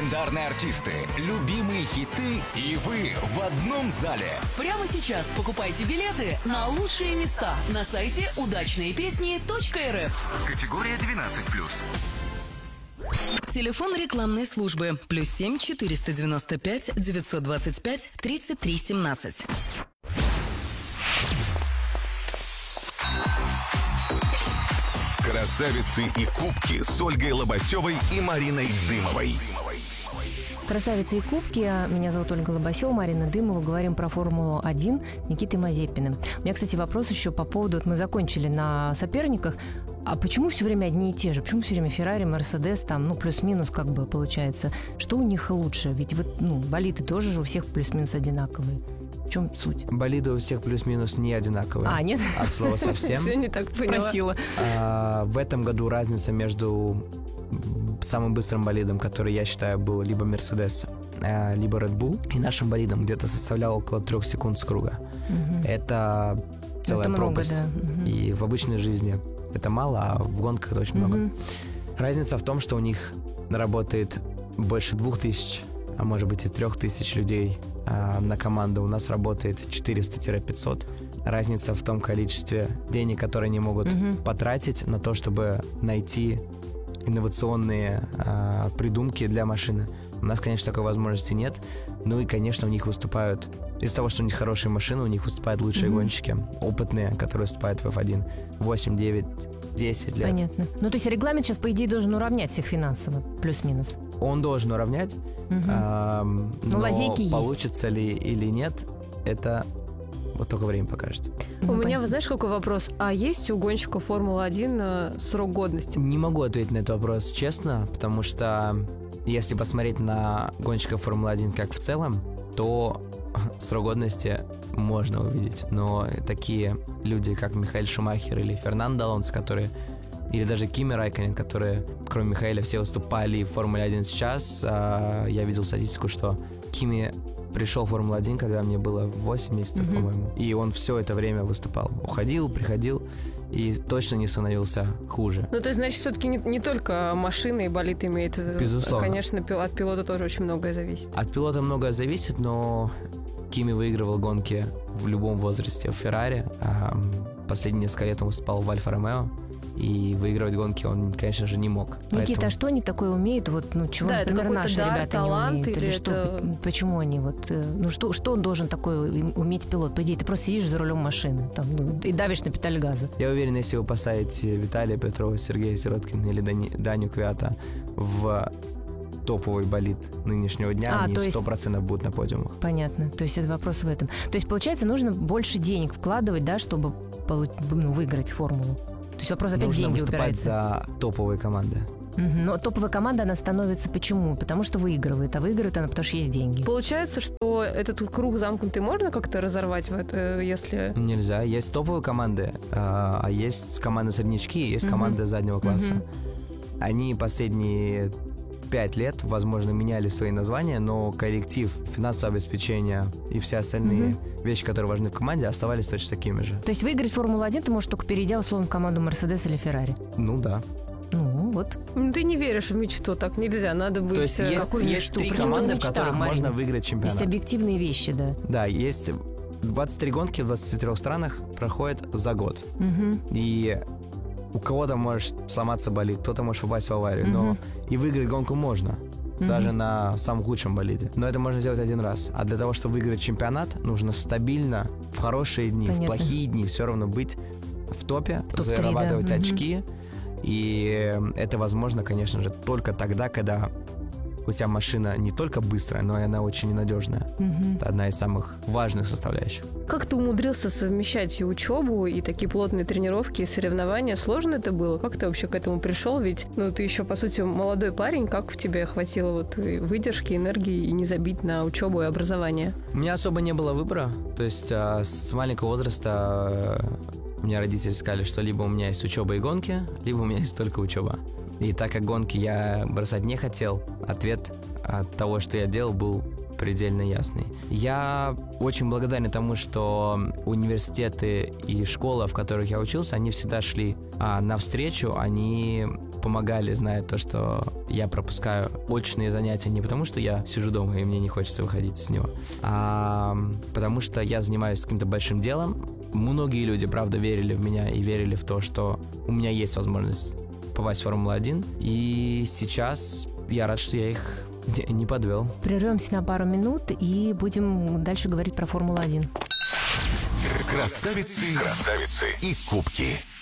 Легендарные артисты, любимые хиты и вы в одном зале. Прямо сейчас покупайте билеты на лучшие места на сайте удачныепесни.рф. Категория 12+. Телефон рекламной службы +7 495 925 33 17. Красавицы и кубки с Ольгой Лобасевой и Мариной Дымовой. Красавицы и кубки. Меня зовут Ольга Лобасева, Марина Дымова. Говорим про Формулу-1 с Никитой Мазепиным. У меня, кстати, вопрос еще по поводу... Вот мы закончили на соперниках. А почему все время одни и те же? Почему все время Феррари, Мерседес, там, плюс-минус как бы получается? Что у них лучше? Ведь болиды тоже же у всех плюс-минус одинаковые. В чем суть? Болиды у всех плюс-минус не одинаковые. А, нет? От слова совсем. Все не так спросила. В этом году разница между самым быстрым болидом, который, я считаю, был либо Мерседес, либо Red Bull, и нашим болидом где-то составлял около 3 секунд с круга. Это целая пропасть. Да. И в обычной жизни это мало, а в гонках это очень много. Разница в том, что у них работает больше 2000, а может быть и 3000 людей на команду. У нас работает 400-500. Разница в том количестве денег, которые они могут потратить на то, чтобы найти инновационные придумки для машины. У нас, конечно, такой возможности нет. Ну и, конечно, у них выступают... Из-за того, что у них хорошие машины, у них выступают лучшие гонщики, опытные, которые выступают в F1 8, 9, 10 лет. Понятно. То есть регламент сейчас, по идее, должен уравнять всех финансово, плюс-минус. Он должен уравнять, но лазейки получится ли или нет, это вот только время покажет. У меня, вы знаешь, какой вопрос? А есть у гонщиков Формулы-1 срок годности? Не могу ответить на этот вопрос честно, потому что если посмотреть на гонщиков Формулы-1 как в целом, то срок годности можно увидеть. Но такие люди, как Михаэль Шумахер или Фернандо Алонсо, которые... Или даже Кими Райконен, которые, кроме Михаэля, все выступали в Формуле-1 сейчас. Я видел статистику, что Кими пришел в Формулу-1, когда мне было 8 месяцев, по-моему. И он все это время выступал. Уходил, приходил и точно не становился хуже. То есть, значит, все-таки не только машины и болид имеет... Безусловно. Конечно, от пилота тоже очень многое зависит. От пилота многое зависит, но Кими выигрывал гонки в любом возрасте в Феррари. Последние несколько лет он выступал в Альфа-Ромео. И выигрывать гонки он, конечно же, не мог. Никита, поэтому... а что они такое умеют? Чего, это например, наши дар, ребята талант, не умеют? или что? это... Почему они что он должен такое уметь пилот? По идее, ты просто сидишь за рулем машины и давишь на педаль газа. Я уверен, если вы посадите Виталия Петрова, Сергея Сироткина или Даню Квята в топовый болид нынешнего дня, они 100% будут на подиумах. Понятно. То есть это вопрос в этом. То есть, получается, нужно больше денег вкладывать, да, чтобы выиграть формулу. То есть вопрос опять нужно деньги выступать упирается. за топовые команды. Но топовая команда, она становится почему? Потому что выигрывает. А выигрывает она, потому что есть деньги. Получается, что этот круг замкнутый можно как-то разорвать в это, если... Нельзя. Есть топовые команды, а есть команды-среднячки, есть команды заднего класса. Они последние 5 лет, возможно, меняли свои названия, но коллектив, финансовое обеспечение и все остальные вещи, которые важны в команде, оставались точно такими же. То есть выиграть Формулу-1 ты можешь только перейдя, условно, в команду Мерседес или Феррари? Ну да. Вот. Ты не веришь в мечту, так нельзя, надо быть... То есть есть 3 команды, в которых можно выиграть чемпионат. Есть объективные вещи, да. Да, есть 23 гонки в 23 странах проходят за год. И у кого-то может сломаться болид, кто-то может попасть в аварию, но и выиграть гонку можно, даже на самом худшем болиде. Но это можно сделать один раз. А для того, чтобы выиграть чемпионат, нужно стабильно, в хорошие дни, в плохие дни все равно быть в топе, зарабатывать очки. И это возможно, конечно же, только тогда, когда у тебя машина не только быстрая, но и она очень ненадежная. Это одна из самых важных составляющих. Как ты умудрился совмещать и учебу, и такие плотные тренировки, и соревнования? Сложно это было? Как ты вообще к этому пришел? Ведь ты еще, по сути, молодой парень. Как в тебе хватило выдержки, энергии и не забить на учебу и образование? У меня особо не было выбора. То есть с маленького возраста мне родители сказали, что либо у меня есть учеба и гонки, либо у меня есть только учеба. И так как гонки я бросать не хотел, ответ от того, что я делал, был предельно ясный. Я очень благодарен тому, что университеты и школы, в которых я учился, они всегда шли навстречу, они помогали, зная то, что я пропускаю очные занятия не потому, что я сижу дома и мне не хочется выходить с него, а потому что я занимаюсь каким-то большим делом. Многие люди, правда, верили в меня и верили в то, что у меня есть возможность попасть в Формулу-1. И сейчас я рад, что я их не подвел. Прервемся на пару минут и будем дальше говорить про Формулу-1. Красавицы и кубки.